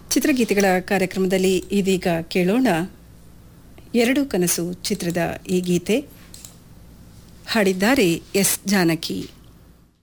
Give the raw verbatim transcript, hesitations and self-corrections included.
ಚಿತ್ರಗೀತೆಗಳ ಕಾರ್ಯಕ್ರಮದಲ್ಲಿ ಇದೀಗ ಕೇಳೋಣ ಎರಡು ಕನಸು ಚಿತ್ರದ ಈ ಗೀತೆ ಹಾಡಿದ್ದಾರೆ ಎಸ್ ಜಾನಕಿ.